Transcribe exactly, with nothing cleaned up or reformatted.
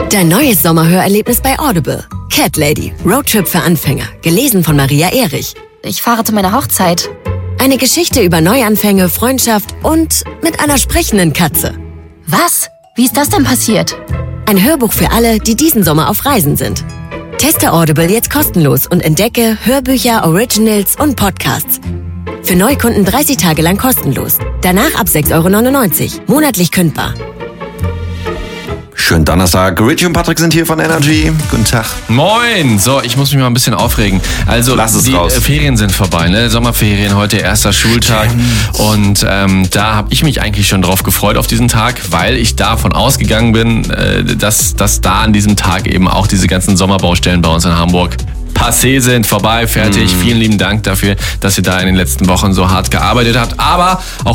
Dein neues Sommerhörerlebnis bei Audible. Cat Lady, Roadtrip für Anfänger. Gelesen von Maria Erich. Ich fahre zu meiner Hochzeit. Eine Geschichte über Neuanfänge, Freundschaft und mit einer sprechenden Katze. Was? Wie ist das denn passiert? Ein Hörbuch für alle, die diesen Sommer auf Reisen sind. Teste Audible jetzt kostenlos und entdecke Hörbücher, Originals und Podcasts. Für Neukunden dreißig Tage lang kostenlos. Danach ab sechs Euro neunundneunzig. Monatlich kündbar. Schönen Donnerstag. Richie und Patrick sind hier von Energy. Guten Tag. Moin. So, ich muss mich mal ein bisschen aufregen. Also, Lass es die raus. Ferien sind vorbei, ne? Sommerferien, heute erster Schultag. Und ähm, da habe ich mich eigentlich schon drauf gefreut auf diesen Tag, weil ich davon ausgegangen bin, äh, dass, dass da an diesem Tag eben auch diese ganzen Sommerbaustellen bei uns in Hamburg passé sind, vorbei, fertig. Mm. Vielen lieben Dank dafür, dass ihr da in den letzten Wochen so hart gearbeitet habt. Aber auch